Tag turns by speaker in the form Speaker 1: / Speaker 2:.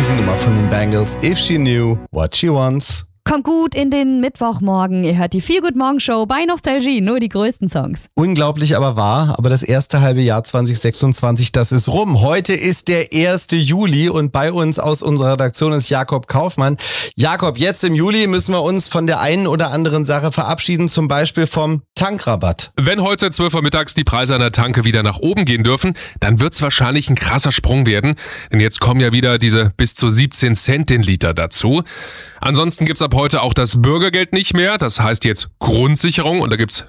Speaker 1: Riesennummer von den Bangles. If She Knew What She Wants.
Speaker 2: Kommt gut in den Mittwochmorgen. Ihr hört die Feel-Good-Morgen-Show bei Nostalgie. Nur die größten Songs.
Speaker 1: Unglaublich aber wahr, aber das erste halbe Jahr 2026, das ist rum. Heute ist der 1. Juli und bei uns aus unserer Redaktion ist Jakob Kaufmann. Jakob, jetzt im Juli müssen wir uns von der einen oder anderen Sache verabschieden, zum Beispiel vom Tankrabatt.
Speaker 3: Wenn heute 12 Uhr mittags die Preise an der Tanke wieder nach oben gehen dürfen, dann wird's wahrscheinlich ein krasser Sprung werden. Denn jetzt kommen ja wieder diese bis zu 17 Cent den Liter dazu. Ansonsten gibt's ab heute auch das Bürgergeld nicht mehr. Das heißt jetzt Grundsicherung und da gibt's